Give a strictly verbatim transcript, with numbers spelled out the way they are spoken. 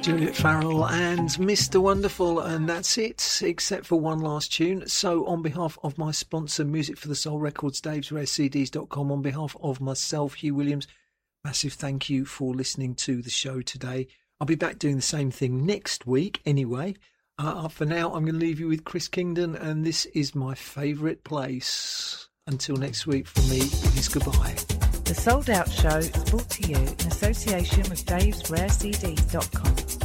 Juliet Farrell and Mister Wonderful, and that's it, except for one last tune. So on behalf of my sponsor, Music for the Soul Records, Daves Rare C Ds dot com, on behalf of myself, Hugh Williams, massive thank you for listening to the show today. I'll be back doing the same thing next week anyway. Uh, for now, I'm going to leave you with Chris Kingdon, and this is my favourite place. Until next week, from me, it is goodbye. The Sold Out Show is brought to you in association with Daves Rare C Ds dot com.